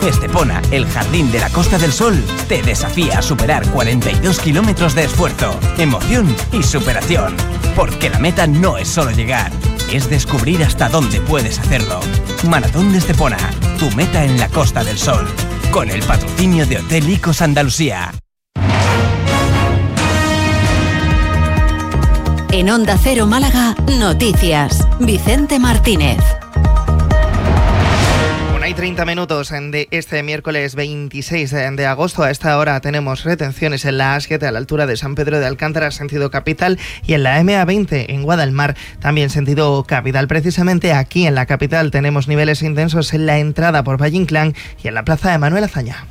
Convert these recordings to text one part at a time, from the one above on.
Estepona, el jardín de la Costa del Sol, te desafía a superar 42 kilómetros de esfuerzo, emoción y superación. Porque la meta no es solo llegar, es descubrir hasta dónde puedes hacerlo. Maratón de Estepona, tu meta en la Costa del Sol. Con el patrocinio de Hotel Icos Andalucía. En Onda Cero Málaga, noticias. Vicente Martínez. 30 minutos de este miércoles 26 de agosto. A esta hora tenemos retenciones en la A7 a la altura de San Pedro de Alcántara, sentido capital, y en la MA20 en Guadalmar, también sentido capital. Precisamente aquí en la capital tenemos niveles intensos en la entrada por Valle Inclán y en la plaza de Manuel Azaña.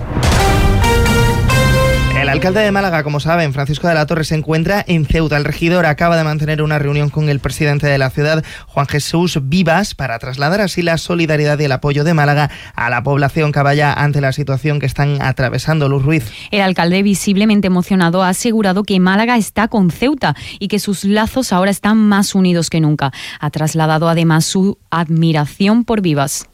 El alcalde de Málaga, como saben, Francisco de la Torre, se encuentra en Ceuta. El regidor acaba de mantener una reunión con el presidente de la ciudad, Juan Jesús Vivas, para trasladar así la solidaridad y el apoyo de Málaga a la población caballa ante la situación que están atravesando. Luz Ruiz. El alcalde, visiblemente emocionado, ha asegurado que Málaga está con Ceuta y que sus lazos ahora están más unidos que nunca. Ha trasladado además su admiración por Vivas.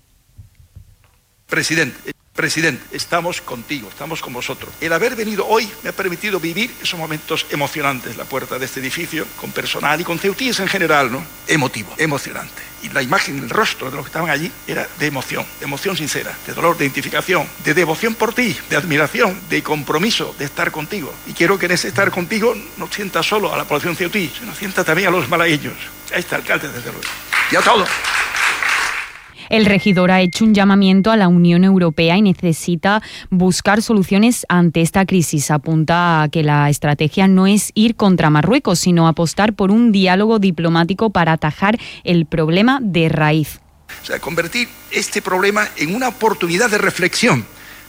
Presidente, estamos contigo, estamos con vosotros. El haber venido hoy me ha permitido vivir esos momentos emocionantes, la puerta de este edificio, con personal y con ceutíes en general, ¿no? Emotivo, emocionante. Y la imagen, el rostro de los que estaban allí era de emoción sincera, de dolor, de identificación, de devoción por ti, de admiración, de compromiso, de estar contigo. Y quiero que en ese estar contigo no sienta solo a la población ceutí, sino sienta también a los malagueños. A este alcalde, desde luego. Y a todos. El regidor ha hecho un llamamiento a la Unión Europea y necesita buscar soluciones ante esta crisis. Apunta a que la estrategia no es ir contra Marruecos, sino apostar por un diálogo diplomático para atajar el problema de raíz. O sea, convertir este problema en una oportunidad de reflexión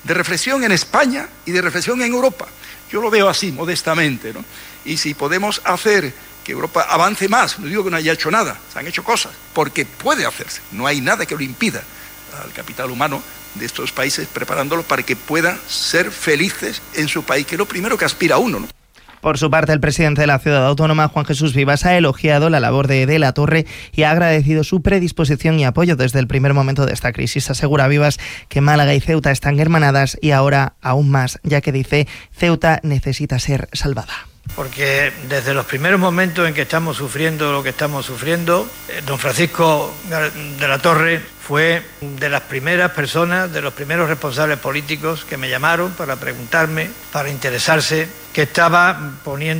en España y de reflexión en Europa. Yo lo veo así, modestamente, ¿no? Y si podemos hacer que Europa avance más, no digo que no haya hecho nada, se han hecho cosas, porque puede hacerse, no hay nada que lo impida al capital humano de estos países, preparándolo para que puedan ser felices en su país, que es lo primero que aspira uno, ¿no? Por su parte, el presidente de la ciudad autónoma, Juan Jesús Vivas, ha elogiado la labor de la Torre y ha agradecido su predisposición y apoyo desde el primer momento de esta crisis. Asegura Vivas que Málaga y Ceuta están hermanadas y ahora aún más, ya que dice Ceuta necesita ser salvada. Porque desde los primeros momentos en que estamos sufriendo lo que estamos sufriendo, don Francisco de la Torre fue de las primeras personas, de los primeros responsables políticos que me llamaron para preguntarme, para interesarse qué estaba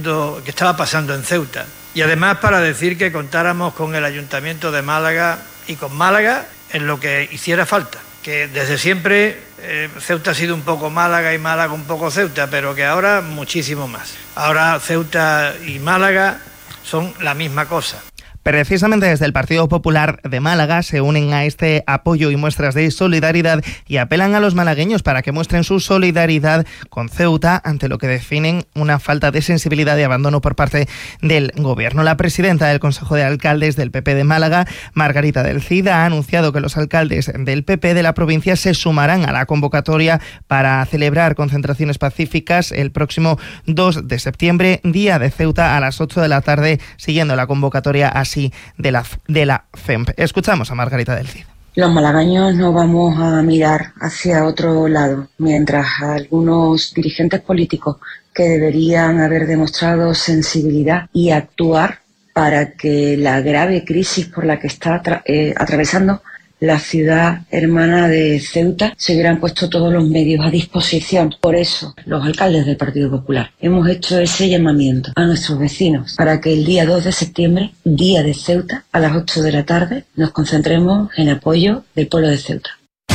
pasando en Ceuta. Y además para decir que contáramos con el Ayuntamiento de Málaga y con Málaga en lo que hiciera falta. Que desde siempre Ceuta ha sido un poco Málaga y Málaga un poco Ceuta, pero que ahora muchísimo más. Ahora Ceuta y Málaga son la misma cosa. Precisamente desde el Partido Popular de Málaga se unen a este apoyo y muestras de solidaridad y apelan a los malagueños para que muestren su solidaridad con Ceuta ante lo que definen una falta de sensibilidad y abandono por parte del Gobierno. La presidenta del Consejo de Alcaldes del PP de Málaga, Margarita del Cid, ha anunciado que los alcaldes del PP de la provincia se sumarán a la convocatoria para celebrar concentraciones pacíficas el próximo 2 de septiembre, día de Ceuta, a las 8 de la tarde, siguiendo la convocatoria así de la FEMP. Escuchamos a Margarita del Cid. Los malagueños no vamos a mirar hacia otro lado, mientras algunos dirigentes políticos que deberían haber demostrado sensibilidad y actuar para que la grave crisis por la que está atravesando la ciudad hermana de Ceuta se hubieran puesto todos los medios a disposición. Por eso, los alcaldes del Partido Popular hemos hecho ese llamamiento a nuestros vecinos para que el día 2 de septiembre, día de Ceuta, a las 8 de la tarde, nos concentremos en apoyo del pueblo de Ceuta.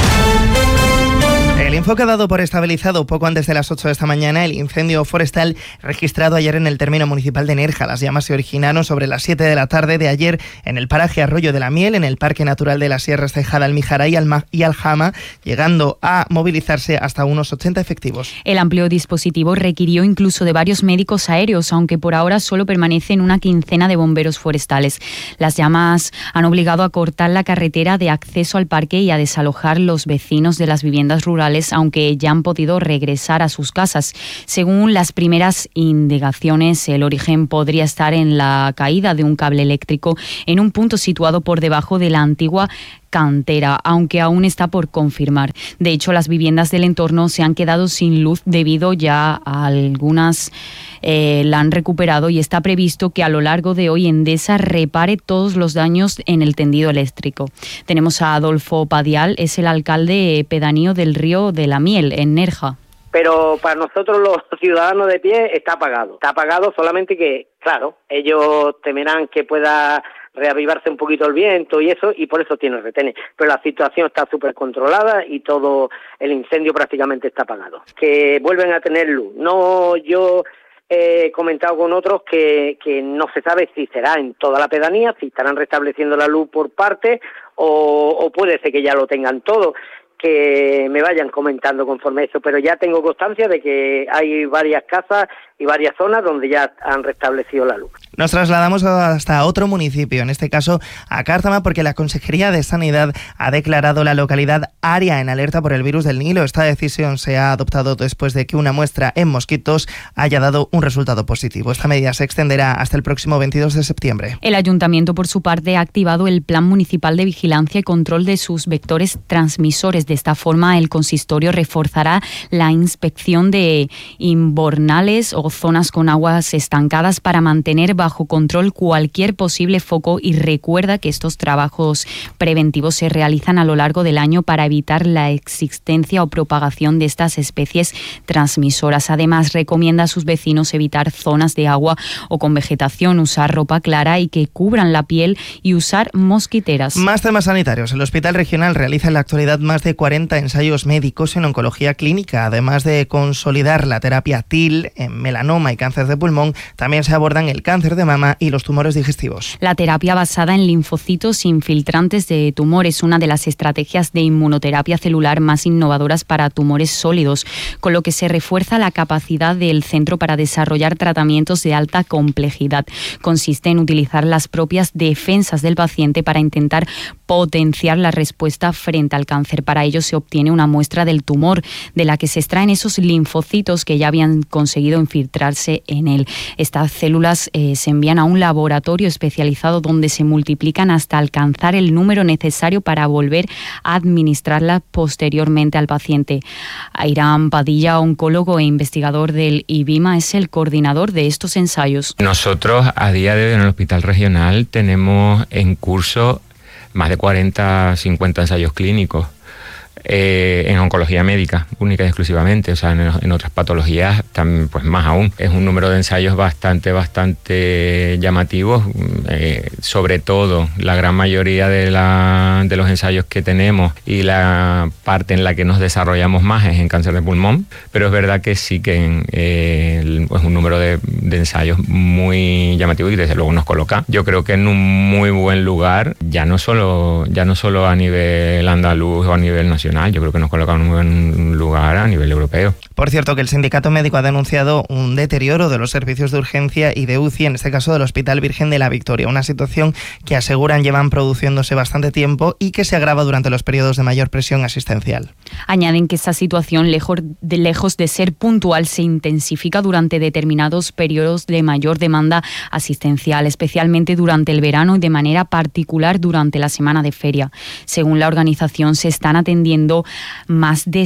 El enfoque dado por estabilizado poco antes de las 8 de esta mañana el incendio forestal registrado ayer en el término municipal de Nerja. Las llamas se originaron sobre las 7 de la tarde de ayer en el paraje Arroyo de la Miel, en el Parque Natural de las Sierras de Jada-Almijara y Aljama, llegando a movilizarse hasta unos 80 efectivos. El amplio dispositivo requirió incluso de varios médicos aéreos, aunque por ahora solo permanecen una quincena de bomberos forestales. Las llamas han obligado a cortar la carretera de acceso al parque y a desalojar los vecinos de las viviendas rurales, aunque ya han podido regresar a sus casas. Según las primeras indagaciones, el origen podría estar en la caída de un cable eléctrico en un punto situado por debajo de la antigua cantera, aunque aún está por confirmar. De hecho, las viviendas del entorno se han quedado sin luz debido ya a algunas la han recuperado, y está previsto que a lo largo de hoy Endesa repare todos los daños en el tendido eléctrico. Tenemos a Adolfo Padial, es el alcalde pedáneo del Río de la Miel, en Nerja. Pero para nosotros los ciudadanos de pie está apagado solamente que, claro, ellos temerán que pueda reavivarse un poquito el viento y eso, y por eso tiene retenes. Pero la situación está súper controlada y todo el incendio prácticamente está apagado. Que vuelven a tener luz. No, yo he comentado con otros que no se sabe si será en toda la pedanía, si estarán restableciendo la luz por parte o puede ser que ya lo tengan todo. Que me vayan comentando conforme eso, pero ya tengo constancia de que hay varias casas y varias zonas donde ya han restablecido la luz. Nos trasladamos hasta otro municipio, en este caso a Cártama, porque la Consejería de Sanidad ha declarado la localidad área en alerta por el virus del Nilo. Esta decisión se ha adoptado después de que una muestra en mosquitos haya dado un resultado positivo. Esta medida se extenderá hasta el próximo 22 de septiembre. El Ayuntamiento, por su parte, ha activado el Plan Municipal de Vigilancia y Control de sus vectores transmisores. De esta forma, el consistorio reforzará la inspección de invernales o zonas con aguas estancadas para mantener bajo control cualquier posible foco, y recuerda que estos trabajos preventivos se realizan a lo largo del año para evitar la existencia o propagación de estas especies transmisoras. Además, recomienda a sus vecinos evitar zonas de agua o con vegetación, usar ropa clara y que cubran la piel y usar mosquiteras. Más temas sanitarios. El Hospital Regional realiza en la actualidad más de 40 ensayos médicos en oncología clínica. Además de consolidar la terapia TIL en melanoma y cáncer de pulmón, también se abordan el cáncer de mama y los tumores digestivos. La terapia basada en linfocitos infiltrantes de tumor es una de las estrategias de inmunoterapia celular más innovadoras para tumores sólidos, con lo que se refuerza la capacidad del centro para desarrollar tratamientos de alta complejidad. Consiste en utilizar las propias defensas del paciente para intentar potenciar la respuesta frente al cáncer. Para ello se obtiene una muestra del tumor, de la que se extraen esos linfocitos que ya habían conseguido infiltrarse en él. Estas células se envían a un laboratorio especializado donde se multiplican hasta alcanzar el número necesario para volver a administrarlas posteriormente al paciente. Airán Padilla, oncólogo e investigador del IBIMA, es el coordinador de estos ensayos. Nosotros a día de hoy en el Hospital Regional tenemos en curso más de 40-50 ensayos clínicos. En oncología médica, única y exclusivamente, o sea, en otras patologías también, pues más aún. Es un número de ensayos bastante llamativos, sobre todo la gran mayoría de los ensayos que tenemos y la parte en la que nos desarrollamos más es en cáncer de pulmón, pero es verdad que sí que es un número de ensayos muy llamativo y desde luego nos coloca, yo creo que en un muy buen lugar, ya no solo a nivel andaluz o a nivel nacional. Yo creo que nos coloca en un buen lugar a nivel europeo. Por cierto, que el Sindicato Médico ha denunciado un deterioro de los servicios de urgencia y de UCI, en este caso del Hospital Virgen de la Victoria, una situación que aseguran llevan produciéndose bastante tiempo y que se agrava durante los periodos de mayor presión asistencial. Añaden que esta situación, lejos de ser puntual, se intensifica durante determinados periodos de mayor demanda asistencial, especialmente durante el verano y de manera particular durante la semana de feria. Según la organización, se están atendiendo más de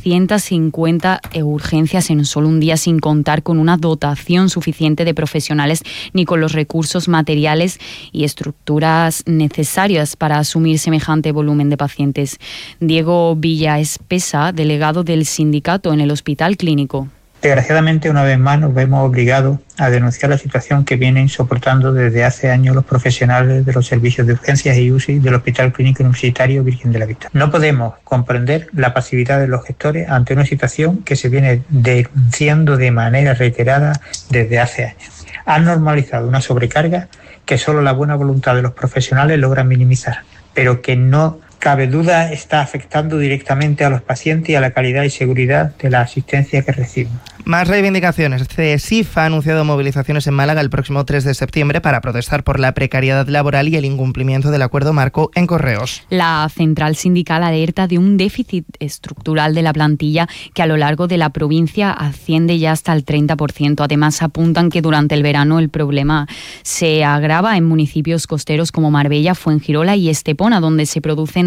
650 urgencias en solo un día, sin contar con una dotación suficiente de profesionales ni con los recursos materiales y estructuras necesarias para asumir semejante volumen de pacientes. Diego Villa Espesa, delegado del sindicato en el Hospital Clínico. Desgraciadamente, una vez más, nos vemos obligados a denunciar la situación que vienen soportando desde hace años los profesionales de los servicios de urgencias y UCI del Hospital Clínico Universitario Virgen de la Victoria. No podemos comprender la pasividad de los gestores ante una situación que se viene denunciando de manera reiterada desde hace años. Han normalizado una sobrecarga que solo la buena voluntad de los profesionales logra minimizar, pero que no cabe duda está afectando directamente a los pacientes y a la calidad y seguridad de la asistencia que reciben. Más reivindicaciones. CESIF ha anunciado movilizaciones en Málaga el próximo 3 de septiembre para protestar por la precariedad laboral y el incumplimiento del acuerdo marco en correos. La central sindical alerta de un déficit estructural de la plantilla que a lo largo de la provincia asciende ya hasta el 30%. Además, apuntan que durante el verano el problema se agrava en municipios costeros como Marbella, Fuengirola y Estepona, donde se producen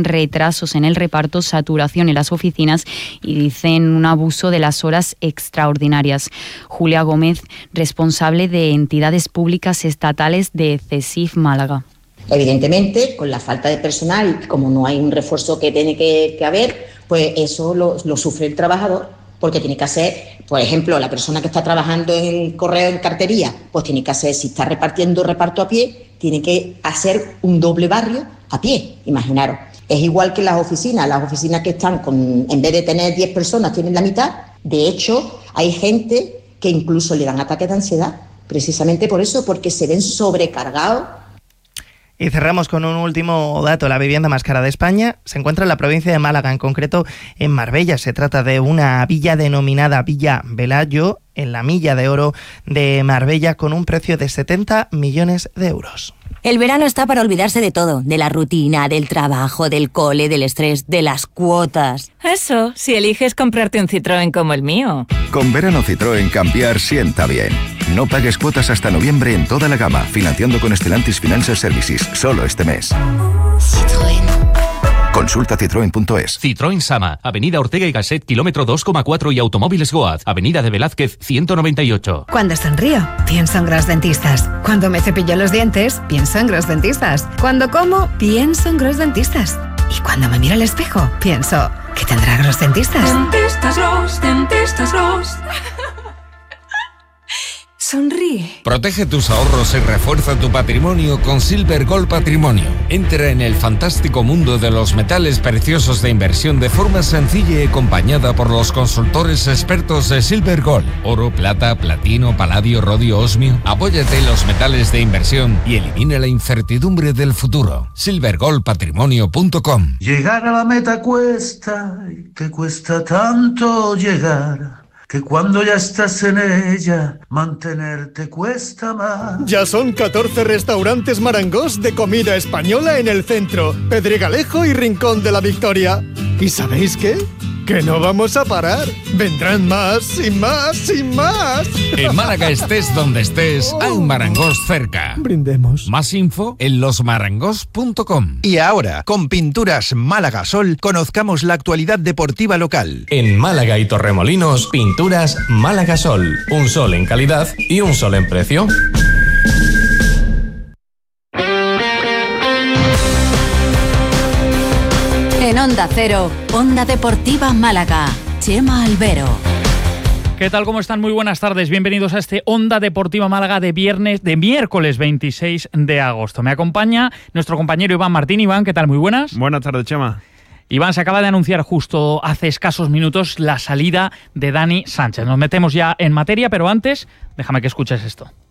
destacan retrasos en el reparto, saturación en las oficinas y dicen un abuso de las horas extraordinarias. Julia Gómez, responsable de entidades públicas estatales de CESIF Málaga. Evidentemente, con la falta de personal y como no hay un refuerzo que tiene que haber, pues eso lo sufre el trabajador, porque tiene que hacer, por ejemplo, la persona que está trabajando en el correo, en cartería, pues tiene que hacer, si está repartiendo reparto a pie, tiene que hacer un doble barrio a pie, imaginaros. Es igual que las oficinas que están en vez de tener 10 personas, tienen la mitad. De hecho, hay gente que incluso le dan ataques de ansiedad, precisamente por eso, porque se ven sobrecargados. Y cerramos con un último dato. La vivienda más cara de España se encuentra en la provincia de Málaga, en concreto en Marbella. Se trata de una villa denominada Villa Velayo, en la Milla de Oro de Marbella, con un precio de 70 millones de euros. El verano está para olvidarse de todo, de la rutina, del trabajo, del cole, del estrés, de las cuotas. Eso, si eliges comprarte un Citroën como el mío. Con verano Citroën cambiar sienta bien. No pagues cuotas hasta noviembre en toda la gama, financiando con Stellantis Financial Services, solo este mes. Citroën. Consulta citroen.es. Citroën Sama, Avenida Ortega y Gasset, kilómetro 2,4 y Automóviles Goaz, Avenida de Velázquez, 198. Cuando sonrío, pienso en Gros Dentistas. Cuando me cepillo los dientes, pienso en Gros Dentistas. Cuando como, pienso en Gros Dentistas. Y cuando me miro al espejo, pienso, ¿qué tendrá Gros Dentistas? Dentistas Gros, Dentistas Gros. Sonríe. Protege tus ahorros y refuerza tu patrimonio con Silver Gold Patrimonio. Entra en el fantástico mundo de los metales preciosos de inversión de forma sencilla y acompañada por los consultores expertos de Silver Gold. Oro, plata, platino, paladio, rodio, osmio. Apóyate en los metales de inversión y elimina la incertidumbre del futuro. silvergoldpatrimonio.com. Llegar a la meta cuesta y te cuesta tanto llegar, que cuando ya estás en ella, mantenerte cuesta más. Ya son 14 restaurantes Marangós de comida española en el centro, Pedregalejo y Rincón de la Victoria. ¿Y sabéis qué? Que no vamos a parar. Vendrán más y más y más. En Málaga, estés donde estés, hay un Marangós cerca. Brindemos. Más info en losmarangos.com. Y ahora, con Pinturas Málaga Sol, conozcamos la actualidad deportiva local. En Málaga y Torremolinos, Pinturas Málaga Sol. Un sol en calidad y un sol en precio. En Onda Cero, Onda Deportiva Málaga, Chema Albero. ¿Qué tal? ¿Cómo están? Muy buenas tardes. Bienvenidos a este Onda Deportiva Málaga de miércoles 26 de agosto. Me acompaña nuestro compañero Iván Martín. Iván, ¿qué tal? Muy buenas. Buenas tardes, Chema. Iván, se acaba de anunciar justo hace escasos minutos la salida de Dani Sánchez. Nos metemos ya en materia, pero antes, déjame que escuches esto.